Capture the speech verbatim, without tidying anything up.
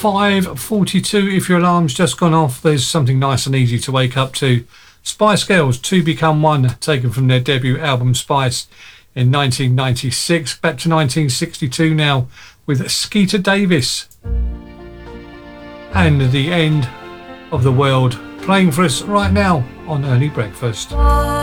five forty-two. If your alarm's just gone off, there's something nice and easy to wake up to. Spice Girls, Two Become One, taken from their debut album Spice in nineteen ninety-six. Back to nineteen sixty-two now with Skeeter Davis and The End of the World, playing for us right now on Early Breakfast.